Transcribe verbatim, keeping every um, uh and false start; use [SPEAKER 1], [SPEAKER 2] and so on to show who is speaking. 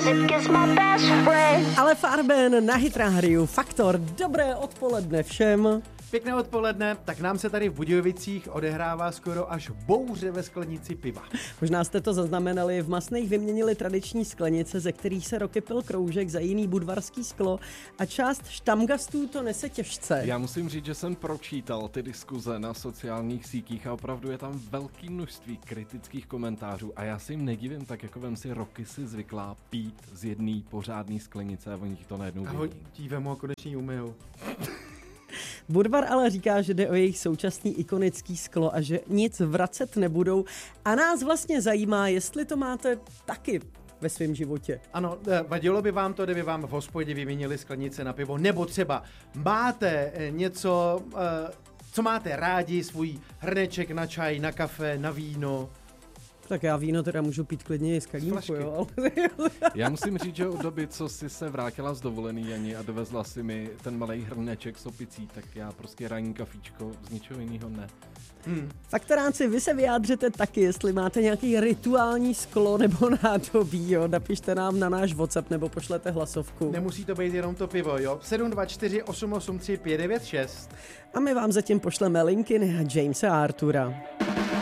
[SPEAKER 1] Ale Farben na Hit Radio Faktor. Dobré odpoledne všem.
[SPEAKER 2] Pěkné odpoledne, tak nám se tady v Budějovicích odehrává skoro až bouře ve sklenici piva.
[SPEAKER 1] Možná jste to zaznamenali, v Masných vyměnili tradiční sklenice, ze kterých se roky pil kroužek za jiný budvarský sklo a část štamgastů to nese těžce.
[SPEAKER 3] Já musím říct, že jsem pročítal ty diskuze na sociálních sítích a opravdu je tam velké množství kritických komentářů a já si jim nedivím, tak jako vem si roky si zvyklá pít z jedné pořádné sklenice a oni to najednou
[SPEAKER 2] vymění. Ahoj, dívem ho konečně umyjou.
[SPEAKER 1] Budvar ale říká, že jde o jejich současný ikonický sklo a že nic vracet nebudou a nás vlastně zajímá, jestli to máte taky ve svém životě.
[SPEAKER 2] Ano, vadilo by vám to, kdyby vám v hospodě vyměnili sklenice na pivo, nebo třeba máte něco, co máte rádi, svůj hrneček na čaj, na kafe, na víno.
[SPEAKER 1] Tak já víno teda můžu pít klidně i z kalínku, jo.
[SPEAKER 3] Já musím říct, že od doby, co jsi se vrátila z dovolený, Jani, a dovezla si mi ten malej hrneček s opicí, tak já prostě ranní kafíčko, z ničeho jiného ne.
[SPEAKER 1] Hmm. Faktoráci, vy se vyjádřete taky, jestli máte nějaký rituální sklo nebo nádobí, jo. Napište nám na náš WhatsApp nebo pošlete hlasovku.
[SPEAKER 2] Nemusí to být jenom to pivo, jo. sedm dva čtyři osm osm tři pět devět šest.
[SPEAKER 1] A my vám zatím pošleme linky na Jamesa a Artura.